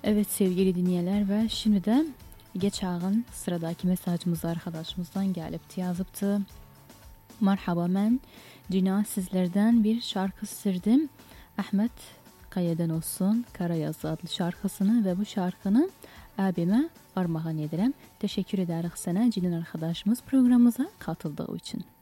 Evet sevgili dinleyenler ve şimdi de geçen sıradaki mesajımız arkadaşımızdan gelip yazıptı. Merhaba, ben Cina, sizlerden bir şarkı istirdim. Ahmet Kaya'dan olsun Karayazı adlı şarkısını ve bu şarkını abime armağan ederim. Teşekkür ederiz sana Cinin arkadaşımız programımıza katıldığı için.